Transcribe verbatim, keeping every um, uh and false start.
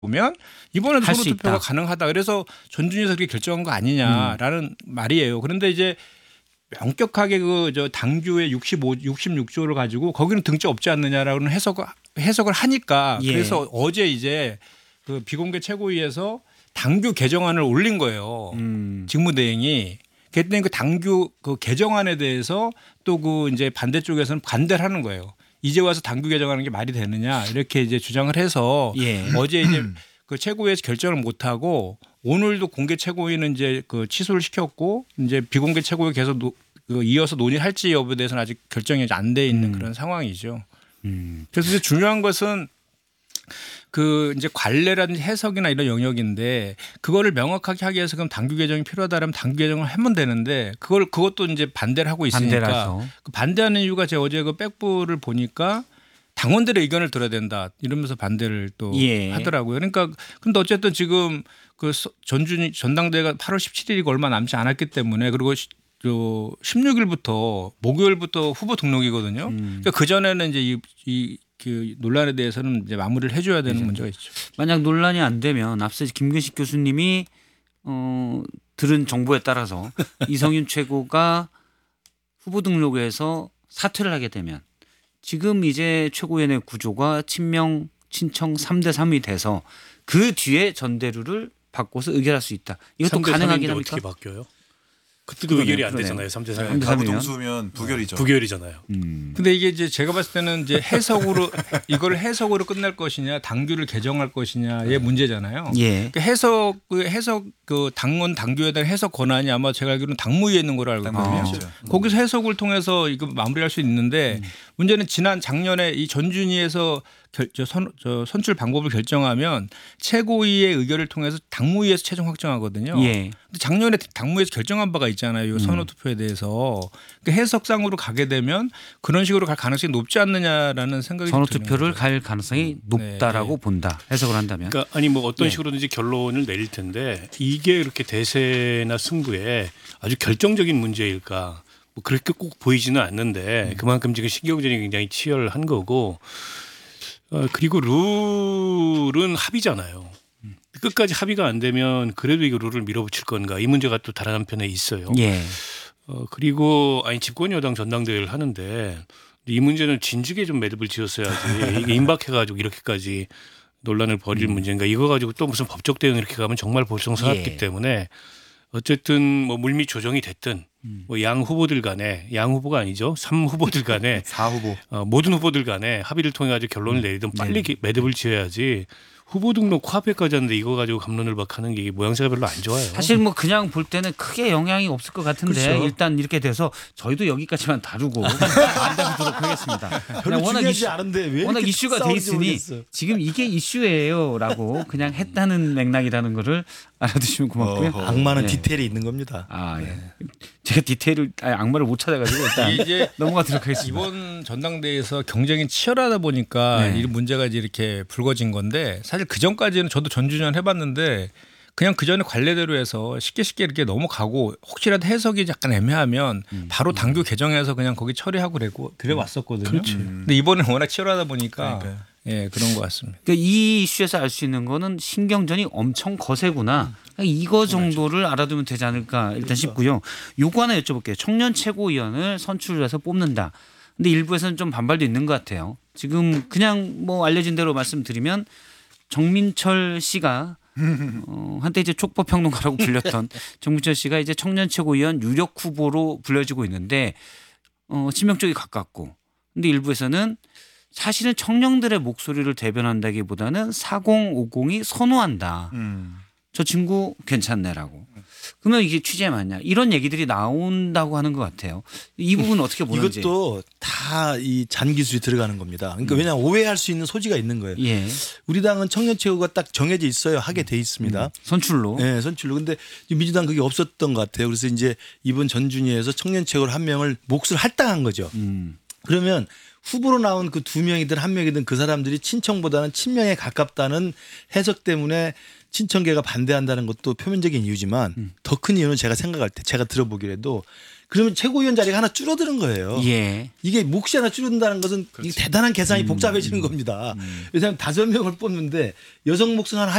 보면 이번에도 할 수 선호투표가 있다. 가능하다. 그래서 전준위에서 그렇게 결정한 거 아니냐라는 음. 말이에요. 그런데 이제 엄격하게 그 저 당규의 육십오, 육십육 조를 가지고 거기는 등재 없지 않느냐라는 해석을 해석을 하니까 예. 그래서 어제 이제 그 비공개 최고위에서 당규 개정안을 올린 거예요. 음. 직무대행이. 그랬더니 그 당규 그 개정안에 대해서 또 그 이제 반대쪽에서는 반대를 하는 거예요. 이제 와서 당규 개정하는 게 말이 되느냐 이렇게 이제 주장을 해서 예. 어제 이제 그 최고위에서 결정을 못 하고 오늘도 공개 최고위는 이제 그 취소를 시켰고 이제 비공개 최고위 계속 노, 그 이어서 논의할지 여부에 대해서는 아직 결정이 안 돼 있는 음. 그런 상황이죠. 음. 그래서 이제 중요한 것은 그 이제 관례라든지 해석이나 이런 영역인데 그거를 명확하게 하기 위해서 그럼 당규 개정이 필요하다면 당규 개정을 하면 되는데 그걸 그것도 이제 반대를 하고 있으니까 그 반대하는 이유가 제가 어제 그 백부를 보니까 당원들의 의견을 들어야 된다 이러면서 반대를 또 예. 하더라고요. 그러니까 근데 어쨌든 지금 그 전준 전당대회가 팔월 십칠일이고 얼마 남지 않았기 때문에 그리고 저 십육일부터 목요일부터 후보 등록이거든요. 음. 그러니까 그 전에는 이제 이, 이 그 논란에 대해서는 이제 마무리를 해줘야 되는 네. 문제가 있죠. 만약 논란이 안 되면 앞서 김근식 교수님이 어, 들은 정보에 따라서 이성윤 최고가 후보 등록에서 사퇴를 하게 되면 지금 이제 최고위원회 구조가 친명 친청 삼 대 삼이 돼서 그 뒤에 전대류를 바꿔서 의결할 수 있다. 이것도 가능하긴 합니까? 어떻게 바뀌어요? 그때도 의결이 안 되잖아요. 삼 대 삼. 가부 동수면 부결이죠. 부결이잖아요. 음. 근데 이게 이제 제가 봤을 때는 이제 해석으로 이걸 해석으로 끝낼 것이냐, 당규를 개정할 것이냐의 문제잖아요. 예. 그러니까 해석 그 해석 그 당원 당규에 대한 해석 권한이 아마 제가 알기로는 당무위에 있는 걸로 알고 있거든요. 아. 거기서 해석을 통해서 이거 마무리할 수 있는데 음. 문제는 지난 작년에 이 전준위에서 결, 저 선, 저 선출 방법을 결정하면 최고위의 의결을 통해서 당무위에서 최종 확정하거든요. 예. 근데 작년에 당무위에서 결정한 바가 있잖아요. 이 선호 투표에 대해서. 그러니까 해석상으로 가게 되면 그런 식으로 갈 가능성이 높지 않느냐라는 생각이 선호 투표를 갈 가능성이 높다라고 네. 본다. 해석을 한다면. 그러니까 아니 뭐 어떤 네. 식으로든지 결론을 내릴 텐데 이게 이렇게 대세나 승부에 아주 결정적인 문제일까? 뭐 그렇게 꼭 보이지는 않는데 음. 그만큼 지금 신경전이 굉장히 치열한 거고. 어, 그리고 룰은 합의잖아요. 끝까지 합의가 안 되면 그래도 이거 룰을 밀어붙일 건가 이 문제가 또 다른 한편에 있어요. 예. 어, 그리고 아니 집권여당 전당대회를 하는데 이 문제는 진즉에 좀 매듭을 지었어야지 이게 임박해가지고 이렇게까지 논란을 벌일 음. 문제인가 이거 가지고 또 무슨 법적 대응 이렇게 가면 정말 볼썽사납기 예. 때문에 어쨌든 뭐 물밑 조정이 됐든 음. 뭐 양 후보들 간에 양 후보가 아니죠. 삼 후보들 간에 사 후보 어, 모든 후보들 간에 합의를 통해 가지고 결론을 내리든 빨리 네. 매듭을 지어야지 후보 등록 코앞에까지 하는데 이거 가지고 갑론을 박 하는 게 모양새가 별로 안 좋아요. 사실 뭐 그냥 볼 때는 크게 영향이 없을 것 같은데 그렇죠. 일단 이렇게 돼서 저희도 여기까지만 다루고 만나보도록 하겠습니다. 별로 워낙 중요하지 이슈, 않은데 왜 워낙 이슈가 돼 있으니 모르겠어. 지금 이게 이슈예요라고 그냥 했다는 맥락이라는 거를 알아두시면 고맙고요. 어허. 악마는 네. 디테일이 있는 겁니다. 아, 예. 제가 디테일을 아니, 악마를 못 찾아가지고 일단 이제 넘어가도록 하겠습니다. 이번 전당대회에서 경쟁이 치열하다 보니까 네. 이 문제가 이제 이렇게 불거진 건데 사실 그 전까지는 저도 전주년 해봤는데 그냥 그 전에 관례대로 해서 쉽게 쉽게 이렇게 넘어가고 혹시라도 해석이 약간 애매하면 음. 바로 당규 개정해서 그냥 거기 처리하고 그래고 그래 왔었거든요. 그렇지. 근데 이번에는 워낙 치열하다 보니까 그러니까요. 예 그런 것 같습니다. 그러니까 이 이슈에서 알 수 있는 거는 신경전이 엄청 거세구나. 이거 정도를 알아두면 되지 않을까 일단 싶고요. 요거 하나 여쭤볼게요. 청년 최고위원을 선출해서 뽑는다. 근데 일부에서는 좀 반발도 있는 것 같아요. 지금 그냥 뭐 알려진 대로 말씀드리면 정민철 씨가 어, 한때 이제 촉법평론가라고 불렸던 정민철 씨가 이제 청년 최고위원 유력 후보로 불려지고 있는데 어, 친명 쪽이 가깝고 근데 일부에서는 사실은 청년들의 목소리를 대변한다기보다는 사공오공이 선호한다. 음. 저 친구 괜찮네라고. 그러면 이게 취재 맞냐? 이런 얘기들이 나온다고 하는 것 같아요. 이 부분은 어떻게 보는지. 이것도 다 이 잔기술이 들어가는 겁니다. 그러니까 음. 왜냐하면 오해할 수 있는 소지가 있는 거예요. 예. 우리 당은 청년 최고가 딱 정해져 있어요. 하게 돼 있습니다. 음. 선출로. 네, 선출로. 근데 민주당 그게 없었던 것 같아요. 그래서 이제 이번 전준위에서 청년 최고를 한 명을 몫을 할당한 거죠. 음. 그러면 후보로 나온 그 두 명이든 한 명이든 그 사람들이 친청보다는 친명에 가깝다는 해석 때문에 친청계가 반대한다는 것도 표면적인 이유지만 음. 더 큰 이유는 제가 생각할 때 제가 들어보기라도 그러면 최고위원 자리가 하나 줄어드는 거예요. 예. 이게 몫이 하나 줄어든다는 것은 이게 대단한 계산이 복잡해지는 겁니다. 왜냐하면 다섯 명을 뽑는데 여성 몫은 한